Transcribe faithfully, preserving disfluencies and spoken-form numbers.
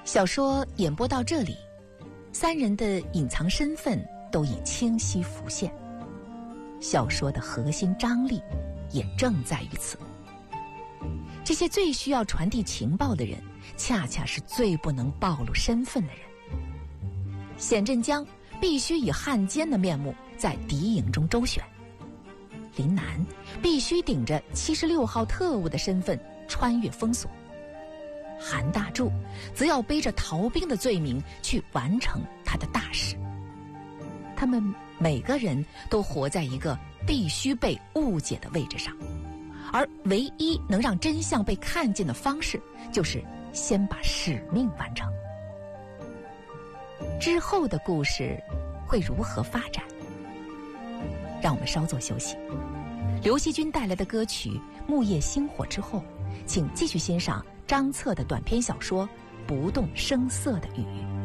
小说演播到这里，三人的隐藏身份都已清晰浮现，小说的核心张力也正在于此。这些最需要传递情报的人，恰恰是最不能暴露身份的人。显镇江必须以汉奸的面目在敌营中周旋，林南必须顶着七十六号特务的身份穿越封锁，韩大柱则要背着逃兵的罪名去完成他的大事。他们每个人都活在一个必须被误解的位置上，而唯一能让真相被看见的方式，就是先把使命完成。之后的故事会如何发展？让我们稍作休息。刘惜君带来的歌曲《木叶星火》之后，请继续欣赏张策的短篇小说《不动声色的雨》。